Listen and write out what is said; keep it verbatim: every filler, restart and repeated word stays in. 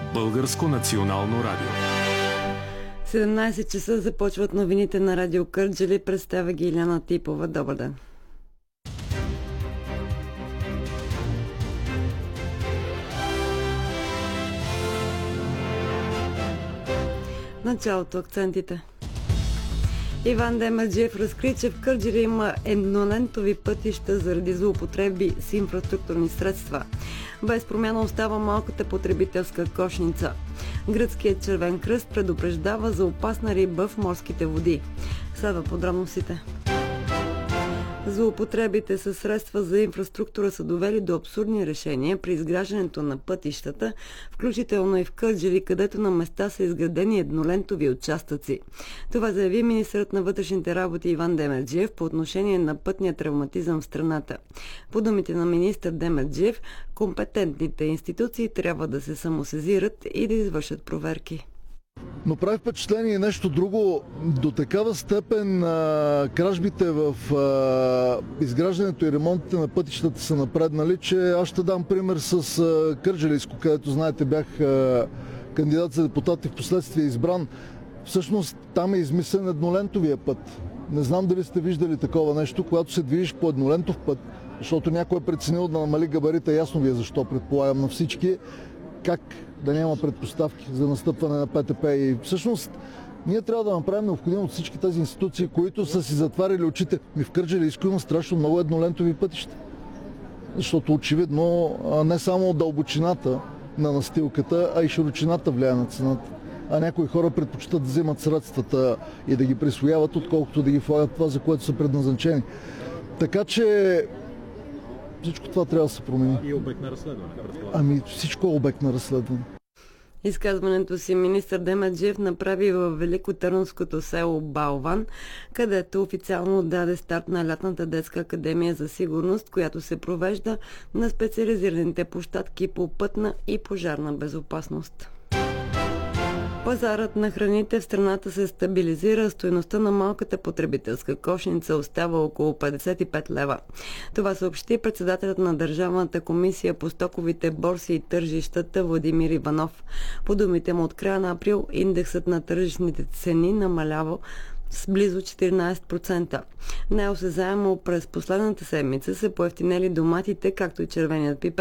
Българско национално радио. седемнайсет часа започват новините на Радио Кърджали. Представя ги Иляна Типова. Добър ден. Началото акцентите. Иван Демерджиев разкри, че в Кърджали има еднолентови пътища заради злоупотреби с инфраструктурни средства. Без промяна остава малката потребителска кошница. Гръцкият Червен кръст предупреждава за опасна риба в морските води. Следва подробностите. Злоупотребите със средства за инфраструктура са довели до абсурдни решения при изграждането на пътищата, включително и в Кърджали, където на места са изградени еднолентови участъци. Това заяви министърът на вътрешните работи Иван Демерджиев по отношение на пътния травматизъм в страната. По думите на министър Демерджиев, компетентните институции трябва да се самосезират и да извършат проверки. Но прави впечатление нещо друго. До такава степен а, кражбите в а, изграждането и ремонтите на пътищата са напреднали, че аз ще дам пример с а, Кърджалийско, където, знаете, бях а, кандидат за депутат и в последствие избран. Всъщност там е измислен еднолентовия път. Не знам дали сте виждали такова нещо, когато се движиш по еднолентов път, защото някой е преценил да намали габарита, ясно ви е защо, предполагам на всички, как да няма предпоставки за настъпване на ПТП. И всъщност ние трябва да направим необходимо от всички тези институции, които са си затваряли очите. Ми в Кърджалийско има страшно много еднолентови пътища. Защото очевидно не само дълбочината на настилката, а и широчината влияе на цената. А някои хора предпочитат да вземат средствата и да ги присвояват, отколкото да ги влагат това, за което са предназначени. Така че всичко това трябва да се промени. И обект на разследване. Ами всичко е обект на разследване. Изказването си министър Демерджиев направи в великотърновското село Балван, където официално даде старт на лятната детска академия за сигурност, която се провежда на специализираните площадки по пътна и пожарна безопасност. Пазарът на храните в страната се стабилизира, стойността на малката потребителска кошница остава около петдесет и пет лева. Това съобщи председателят на Държавната комисия по стоковите борси и тържищата Владимир Иванов. По думите му, от края на април индексът на тържищните цени намалява с близо четиринайсет процента. Неосезаемо през последната седмица се поевтинели доматите, както и червеният пипер,